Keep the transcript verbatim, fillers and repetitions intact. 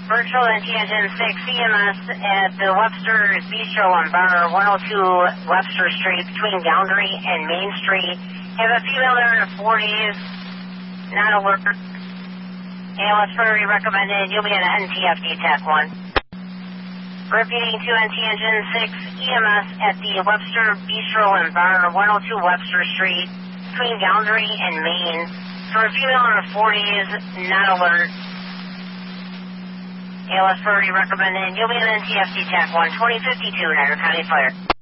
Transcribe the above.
Virtual N T Engine six E M S at the Webster Bistro on Bar one oh two Webster Street between Boundary and Main Street. Have a female there in forties, not alert. A L S further recommended. You'll be at N T F D Tech one. Repeating to N T Engine six E M S at the Webster Bistro and Bar one oh two Webster Street between Boundary and Main. For a female in her forties, not alert. A L S further recommended. You'll be at N T F D Tech one, twenty fifty-two, Niagara County Fire.